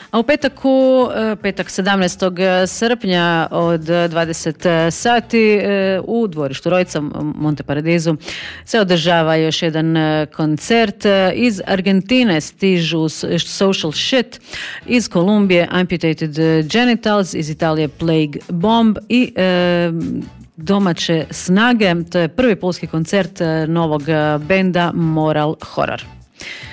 A u petak 17. srpnja od 20 sati u dvorištu Rojca Monte Paradisu se održava još jedan koncert. Iz Argentine stižu Social Shit, iz Kolumbije Amputated Genitals, iz Italije Plague Bomb i domaće snage. To je prvi pulski koncert novog benda Moral Horror.